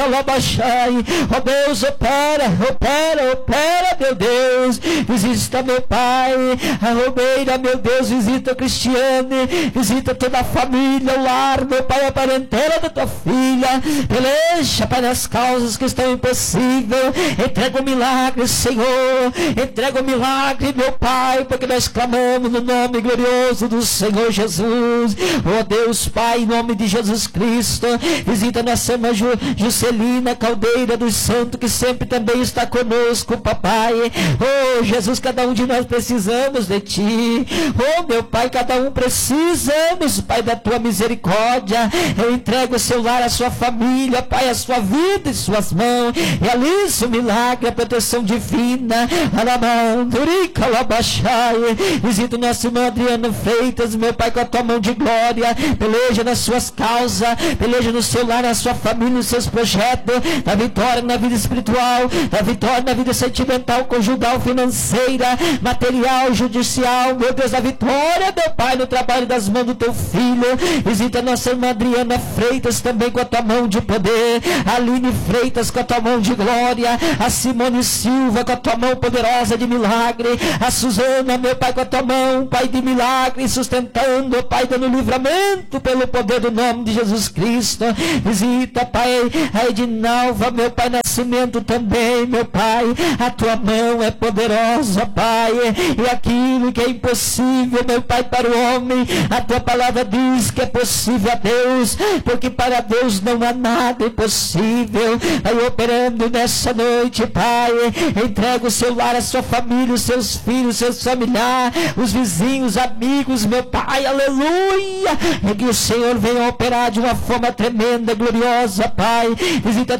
Ó Deus, opera, meu Deus. Visita, meu Pai, a Romeira, meu Deus, visita a Cristiane, visita toda a família, o lar, meu Pai, a parentela da tua filha. Peleja, Pai, nas causas que estão impossíveis. Entrega o milagre, Senhor. Entrega o milagre, meu Pai, porque nós clamamos no nome glorioso do Senhor Jesus. Ó Deus, Pai, em nome de Jesus Cristo, visita nossa irmã Juscelina Caldeira dos Santos, que sempre também está conosco, papai. Oh Jesus, cada um de nós precisamos de ti. Oh meu Pai, cada um precisamos, Pai, da tua misericórdia. Eu entrego o seu lar, a sua família, Pai, a sua vida em suas mãos. Realiza o milagre, a proteção divina. Visita o nosso irmão Adriano Freitas, meu Pai, com a tua mão de glória. Peleja nas suas causas, peleja no seu lar, na sua família, nos seus projetos, da vitória na vida espiritual, da vitória na vida sentimental, conjugal, financeira, material, judicial, meu Deus, da vitória, meu Pai, no trabalho das mãos do teu filho. Visita a nossa irmã Adriana Freitas também com a tua mão de poder, a Aline Freitas com a tua mão de glória, a Simone Silva com a tua mão poderosa de milagre, a Suzana, meu Pai, com a tua mão, Pai, de milagre, sustentando, Pai, dando livramento pelo poder do nome de Jesus Cristo. Visita, Pai, a Edinalva, meu Pai, Nascimento também, meu Pai, a tua mão é poderosa, Pai, e aquilo que é impossível, meu Pai, para o homem, a tua palavra diz que é possível a Deus, porque para Deus não há nada impossível. Vai operando nessa noite, Pai, entrega o seu lar, a sua família, os seus filhos, seus familiares, os vizinhos, amigos, meu Pai, aleluia, e que o Senhor venha operar de uma forma tremenda, gloriosa, Pai. Visita